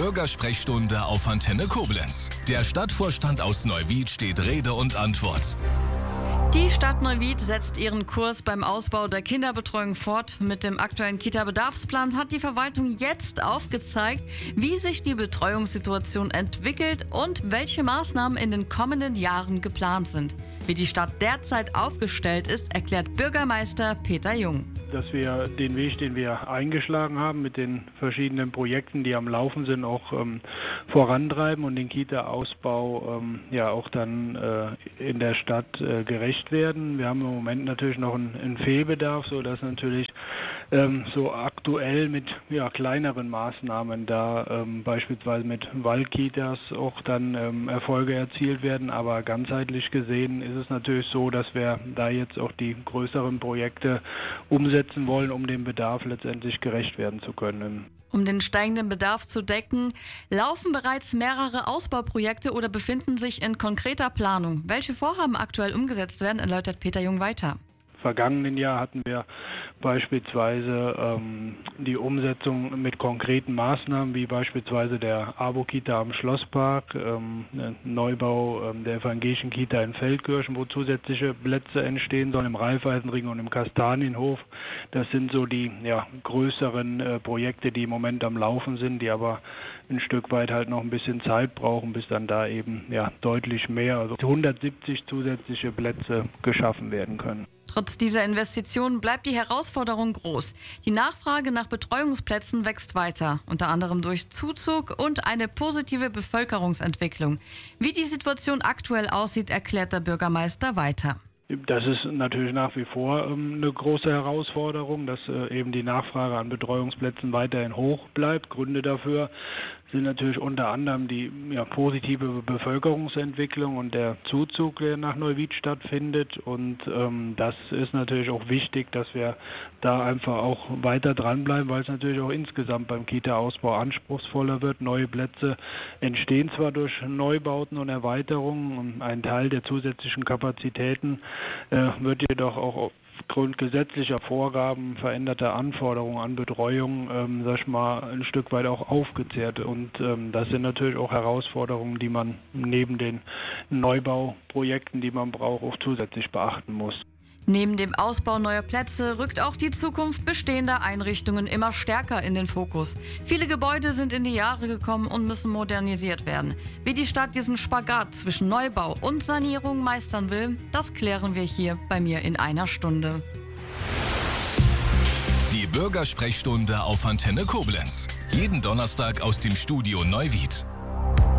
Bürgersprechstunde auf Antenne Koblenz. Der Stadtvorstand aus Neuwied steht Rede und Antwort. Die Stadt Neuwied setzt ihren Kurs beim Ausbau der Kinderbetreuung fort. Mit dem aktuellen Kita-Bedarfsplan hat die Verwaltung jetzt aufgezeigt, wie sich die Betreuungssituation entwickelt und welche Maßnahmen in den kommenden Jahren geplant sind. Wie die Stadt derzeit aufgestellt ist, erklärt Bürgermeister Peter Jung. Dass wir den Weg, den wir eingeschlagen haben, mit den verschiedenen Projekten, die am Laufen sind, auch vorantreiben und den Kita-Ausbau auch dann in der Stadt gerecht werden. Wir haben im Moment natürlich noch einen Fehlbedarf, sodass natürlich so aktuell mit kleineren Maßnahmen da beispielsweise mit Waldkitas auch dann Erfolge erzielt werden. Aber ganzheitlich gesehen ist es natürlich so, dass wir da jetzt auch die größeren Projekte umsetzen wollen, um dem Bedarf letztendlich gerecht werden zu können. Um den steigenden Bedarf zu decken, laufen bereits mehrere Ausbauprojekte oder befinden sich in konkreter Planung. Welche Vorhaben aktuell umgesetzt werden, erläutert Peter Jung weiter. Vergangenen Jahr hatten wir beispielsweise die Umsetzung mit konkreten Maßnahmen, wie beispielsweise der ABO-Kita am Schlosspark, Neubau der evangelischen Kita in Feldkirchen, wo zusätzliche Plätze entstehen sollen, im Raiffeisenring und im Kastanienhof. Das sind so die größeren Projekte, die im Moment am Laufen sind, die aber ein Stück weit halt noch ein bisschen Zeit brauchen, bis dann da eben deutlich mehr, also 170 zusätzliche Plätze geschaffen werden können. Trotz dieser Investitionen bleibt die Herausforderung groß. Die Nachfrage nach Betreuungsplätzen wächst weiter, unter anderem durch Zuzug und eine positive Bevölkerungsentwicklung. Wie die Situation aktuell aussieht, erklärt der Bürgermeister weiter. Das ist natürlich nach wie vor eine große Herausforderung, dass eben die Nachfrage an Betreuungsplätzen weiterhin hoch bleibt. Gründe dafür sind natürlich unter anderem die positive Bevölkerungsentwicklung und der Zuzug, der nach Neuwied stattfindet. Und das ist natürlich auch wichtig, dass wir da einfach auch weiter dranbleiben, weil es natürlich auch insgesamt beim Kita-Ausbau anspruchsvoller wird. Neue Plätze entstehen zwar durch Neubauten und Erweiterungen und ein Teil der zusätzlichen Kapazitäten wird jedoch auch aufgrund gesetzlicher Vorgaben, veränderter Anforderungen an Betreuung, ein Stück weit auch aufgezehrt. Und das sind natürlich auch Herausforderungen, die man neben den Neubauprojekten, die man braucht, auch zusätzlich beachten muss. Neben dem Ausbau neuer Plätze rückt auch die Zukunft bestehender Einrichtungen immer stärker in den Fokus. Viele Gebäude sind in die Jahre gekommen und müssen modernisiert werden. Wie die Stadt diesen Spagat zwischen Neubau und Sanierung meistern will, das klären wir hier bei mir in einer Stunde. Die Bürgersprechstunde auf Antenne Koblenz. Jeden Donnerstag aus dem Studio Neuwied.